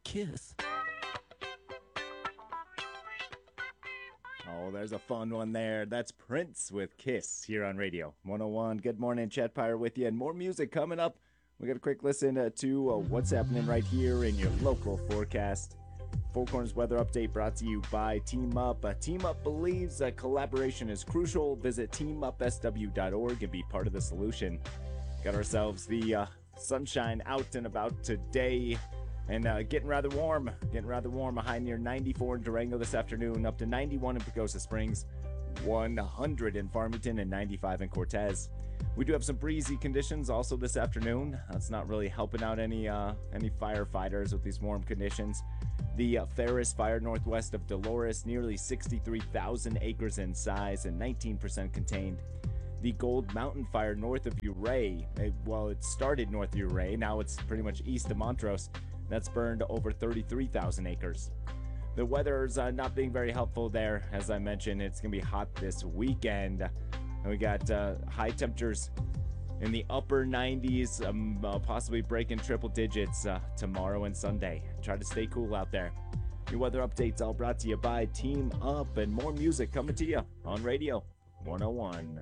Kiss. Oh, there's a fun one there. That's Prince with Kiss here on Radio 101. Good morning, Chet Pyre with you, and more music coming up. We got a quick listen to what's happening right here in your local forecast. Four Corners weather update brought to you by Team Up. Team Up believes that collaboration is crucial. Visit teamupsw.org and be part of the solution. Got ourselves the sunshine out and about today. And getting rather warm. A high near 94 in Durango this afternoon, up to 91 in Pagosa Springs, 100 in Farmington, and 95 in Cortez. We do have some breezy conditions also this afternoon. That's not really helping out any firefighters with these warm conditions. The Ferris Fire northwest of Dolores, nearly 63,000 acres in size and 19% contained. The Gold Mountain Fire north of Ouray, it started north of Ouray, now it's pretty much east of Montrose. That's burned over 33,000 acres. The weather's not being very helpful there. As I mentioned, it's going to be hot this weekend. And we got high temperatures in the upper 90s, possibly breaking triple digits tomorrow and Sunday. Try to stay cool out there. Your weather updates all brought to you by Team Up, and more music coming to you on Radio 101.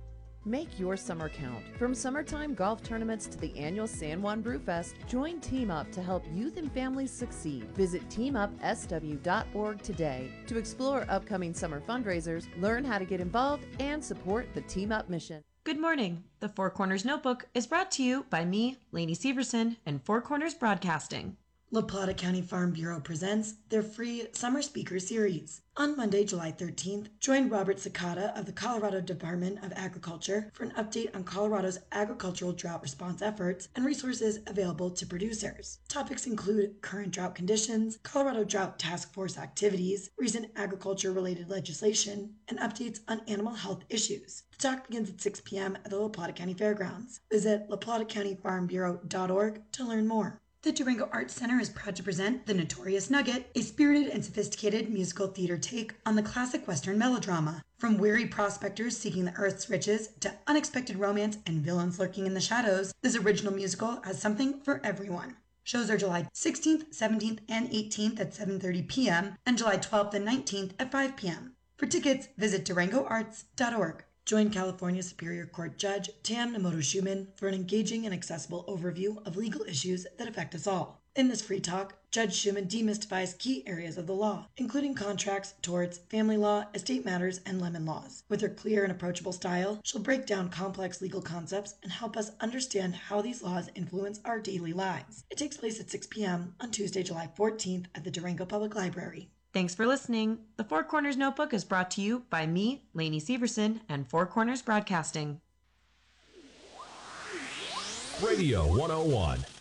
Make your summer count. From summertime golf tournaments to the annual San Juan Brewfest, join Team Up to help youth and families succeed. Visit teamupsw.org today to explore upcoming summer fundraisers, learn how to get involved, and support the Team Up mission. Good morning. The Four Corners Notebook is brought to you by me, Lainey Severson, and Four Corners Broadcasting. La Plata County Farm Bureau presents their free Summer Speaker Series. On Monday, July 13th, join Robert Sakata of the Colorado Department of Agriculture for an update on Colorado's agricultural drought response efforts and resources available to producers. Topics include current drought conditions, Colorado Drought Task Force activities, recent agriculture-related legislation, and updates on animal health issues. The talk begins at 6 p.m. at the La Plata County Fairgrounds. Visit laplatacountyfarmbureau.org to learn more. The Durango Arts Center is proud to present The Notorious Nugget, a spirited and sophisticated musical theater take on the classic Western melodrama. From weary prospectors seeking the earth's riches to unexpected romance and villains lurking in the shadows, this original musical has something for everyone. Shows are July 16th, 17th, and 18th at 7:30 p.m. and July 12th and 19th at 5 p.m. For tickets, visit durangoarts.org. Join California Superior Court Judge Tam Namoto Schuman for an engaging and accessible overview of legal issues that affect us all. In this free talk, Judge Schuman demystifies key areas of the law, including contracts, torts, family law, estate matters, and lemon laws. With her clear and approachable style, she'll break down complex legal concepts and help us understand how these laws influence our daily lives. It takes place at 6 p.m. on Tuesday, July 14th at the Durango Public Library. Thanks for listening. The Four Corners Notebook is brought to you by me, Lainey Severson, and Four Corners Broadcasting. Radio 101.